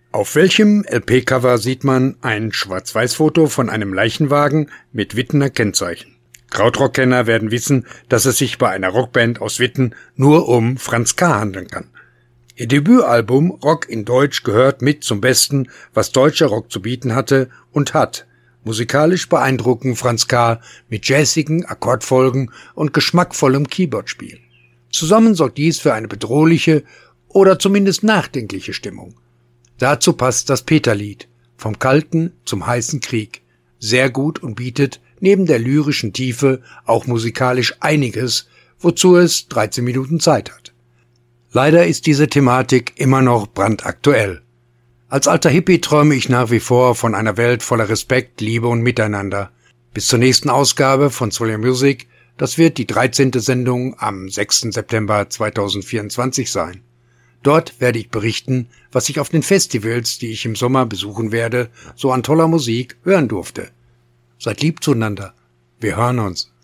Auf welchem LP-Cover sieht man ein Schwarz-Weiß-Foto von einem Leichenwagen mit Wittener Kennzeichen? Krautrock-Kenner werden wissen, dass es sich bei einer Rockband aus Witten nur um Franz K. handeln kann. Ihr Debütalbum Rock in Deutsch gehört mit zum Besten, was deutscher Rock zu bieten hatte und hat. Musikalisch beeindrucken Franz K. mit jazzigen Akkordfolgen und geschmackvollem Keyboardspiel. Zusammen sorgt dies für eine bedrohliche oder zumindest nachdenkliche Stimmung. Dazu passt das Peterlied, vom Kalten zum heißen Krieg, sehr gut und bietet neben der lyrischen Tiefe auch musikalisch einiges, wozu es 13 Minuten Zeit hat. Leider ist diese Thematik immer noch brandaktuell. Als alter Hippie träume ich nach wie vor von einer Welt voller Respekt, Liebe und Miteinander. Bis zur nächsten Ausgabe von Soul Music, das wird die 13. Sendung am 6. September 2024 sein. Dort werde ich berichten, was ich auf den Festivals, die ich im Sommer besuchen werde, so an toller Musik hören durfte. Seid lieb zueinander. Wir hören uns.